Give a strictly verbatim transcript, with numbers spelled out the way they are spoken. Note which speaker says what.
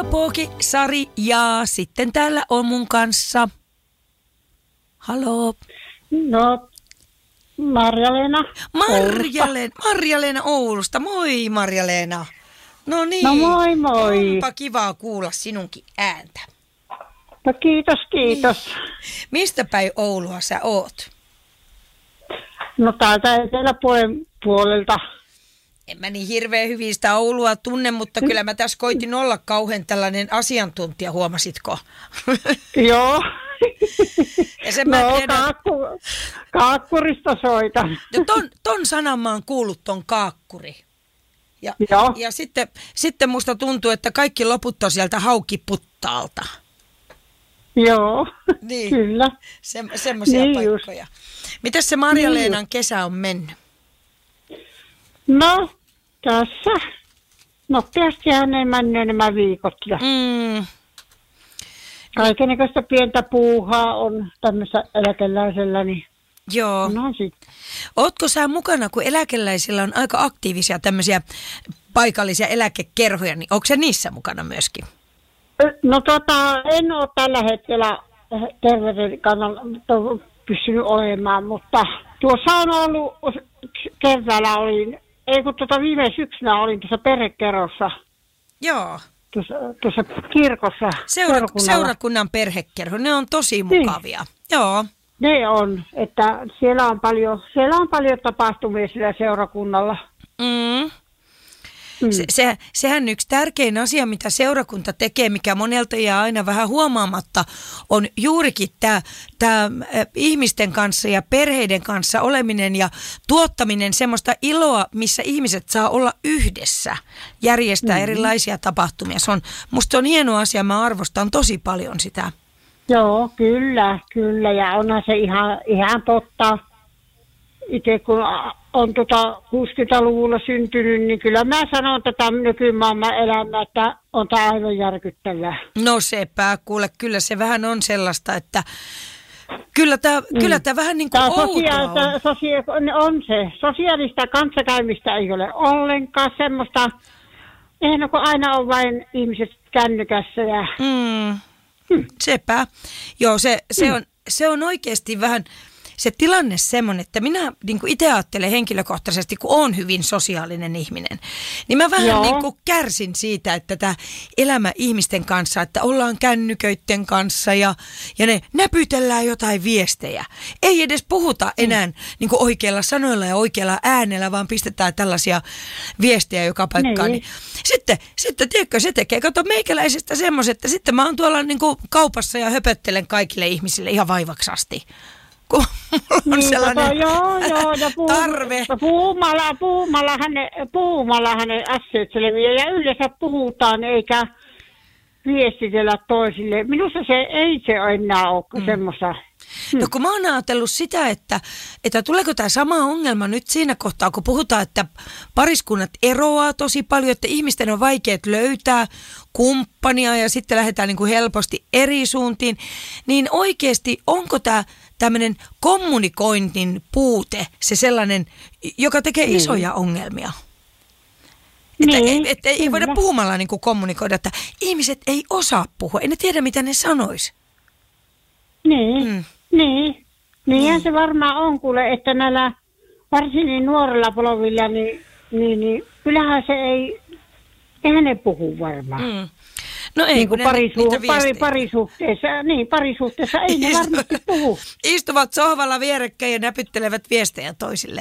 Speaker 1: Pooki, Sari ja sitten täällä on mun kanssa. Haloo.
Speaker 2: No, Marja-Leena.
Speaker 1: Marja-Leena, Marja-Leena Oulusta. Moi Marja-Leena. No niin.
Speaker 2: No moi moi.
Speaker 1: Onpa kivaa kuulla sinunkin ääntä.
Speaker 2: No kiitos, kiitos.
Speaker 1: Niin. Mistä päin Oulua sä oot?
Speaker 2: No täältä eteläpuolen puolelta.
Speaker 1: En mä niin hirveän hyvin sitä Oulua tunne, mutta kyllä mä tässä koitin olla kauhean tällainen asiantuntija, huomasitko?
Speaker 2: Joo.
Speaker 1: Ja sen
Speaker 2: no,
Speaker 1: mä tiedän...
Speaker 2: kaakku, kaakkurista soitan.
Speaker 1: No ton, ton sanan mä oon kuullut, ton kaakkuri. Ja,
Speaker 2: Joo.
Speaker 1: ja sitten, sitten musta tuntuu, että kaikki loput on sieltä Haukiputtaalta.
Speaker 2: Joo,
Speaker 1: niin.
Speaker 2: Kyllä.
Speaker 1: Se, semmoisia
Speaker 2: niin
Speaker 1: paikkoja. Mitäs se Marja-Leenan
Speaker 2: niin
Speaker 1: kesä on mennyt?
Speaker 2: No, tässä. Nopeastihan ei mennyt nämä viikot. Ja
Speaker 1: Mm.
Speaker 2: kaikennäköistä pientä puuhaa on tämmöisellä eläkeläisellä, niin
Speaker 1: Joo.
Speaker 2: no sitten.
Speaker 1: Ootko sä mukana, kun eläkeläisillä on aika aktiivisia tämmöisiä paikallisia eläkekerhoja, niin onko se niissä mukana myöskin?
Speaker 2: No tota, en ole tällä hetkellä terveyden kannalta pystynyt olemaan, mutta tuossa on ollut, keväällä olin, ei kun tuota viime syksynä olin tuossa perhekerhossa,
Speaker 1: Joo.
Speaker 2: tuossa, tuossa kirkossa.
Speaker 1: Seura- seurakunnan perhekerho, ne on tosi mukavia. Niin. Joo.
Speaker 2: Ne on, että siellä on paljon, siellä on paljon tapahtumia sillä seurakunnalla.
Speaker 1: Mm.
Speaker 2: Mm.
Speaker 1: Se, se, sehän yksi tärkein asia, mitä seurakunta tekee, mikä monelta jää aina vähän huomaamatta, on juurikin tämä, tämä ihmisten kanssa ja perheiden kanssa oleminen ja tuottaminen semmoista iloa, missä ihmiset saa olla yhdessä, järjestää mm. erilaisia tapahtumia. Se on, musta on hieno asia, mä arvostan tosi paljon sitä.
Speaker 2: Joo, kyllä, kyllä. Ja onhan se ihan, ihan totta. Itse kun on tota kuusikymmentäluvulla syntynyt, niin kyllä mä sanon tätä nykymaailman elämää, että on tämä aivan järkyttävää.
Speaker 1: No sepä, kuule, kyllä se vähän on sellaista, että kyllä tämä mm. kyllä tämä vähän niin kuin outoa
Speaker 2: sosia-
Speaker 1: on.
Speaker 2: Sosia- on se. Sosiaalista kanssakäymistä ei ole ollenkaan semmoista. Eihän kun aina on vain ihmiset kännykässä ja...
Speaker 1: Mm. Hmm. Sepä. Joo, se, se, mm. on, se on oikeasti vähän se tilanne semmoinen, että minä niin kuin itse ajattelen henkilökohtaisesti, kun olen hyvin sosiaalinen ihminen, niin mä vähän niin kuin kärsin siitä, että tämä elämä ihmisten kanssa, että ollaan kännyköiden kanssa ja, ja ne näpytellään jotain viestejä. Ei edes puhuta enää mm. niin kuin oikeilla sanoilla ja oikealla äänellä, vaan pistetään tällaisia viestejä joka paikkaan. Niin. Niin sitten, sitten tiedätkö, se tekee, kato meikäläisestä semmoisen, että sitten mä oon tuolla niin kuin kaupassa ja höpöttelen kaikille ihmisille ihan vaivaksi asti. Kun mulla on
Speaker 2: niin,
Speaker 1: sellainen
Speaker 2: tota, joo, joo, ja puu,
Speaker 1: tarve.
Speaker 2: Puhumalla, puhumalla, hänen, puhumalla hänen asiat selviää ja yleensä puhutaan eikä viestitellä toisille. Minusta se ei se enää ole mm. semmoista.
Speaker 1: No kun mä oon ajatellut sitä, että, että tuleeko tämä sama ongelma nyt siinä kohtaa, kun puhutaan, että pariskunnat eroaa tosi paljon, että ihmisten on vaikeat löytää kumppania ja sitten lähdetään niin kuin helposti eri suuntiin, niin oikeasti onko tämä tämmöinen kommunikointin puute se sellainen, joka tekee niin. isoja ongelmia? Että niin, et, et, ei voida puhumalla niin kuin kommunikoida, että ihmiset ei osaa puhua, ei ne tiedä mitä ne sanois.
Speaker 2: Niin, mm. niin. Niinhän niin. se varmaan on kuule, että näillä varsinkin nuorilla polvilla, niin, niin, niin kyllähän se ei, eihän ne puhu varmaan. Mm.
Speaker 1: No ei,
Speaker 2: niin
Speaker 1: kun
Speaker 2: parisu- pari, parisuhteessa, niin parisuhteessa ei ne varmasti puhu.
Speaker 1: Istuvat sohvalla vierekkäin ja näpyttelevät viestejä toisille.